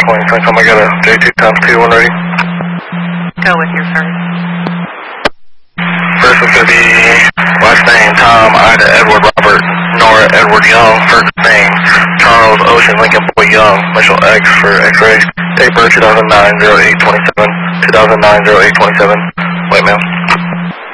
20, come I got a J2 times 2 one ready. Go with your first. First is going to be last name Tom, Ida, Edward, Robert, Nora, Edward Young. First name Charles, Ocean, Lincoln, Boy, Young. Initial X for X-ray. Date birth 2009-08-27. 2009-08-27. Wait, ma'am.